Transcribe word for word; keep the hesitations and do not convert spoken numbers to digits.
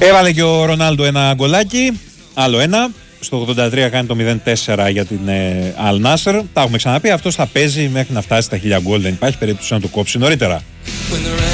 Έβαλε και ο Ρονάλντο ένα γκολάκι, άλλο ένα. Στο ογδόντα τρία κάνει το μηδέν τέσσερα για την Αλ Νάσερ. Τα έχουμε ξαναπεί, αυτός θα παίζει μέχρι να φτάσει στα χίλια γκολ. Δεν υπάρχει περίπτωση να το κόψει νωρίτερα.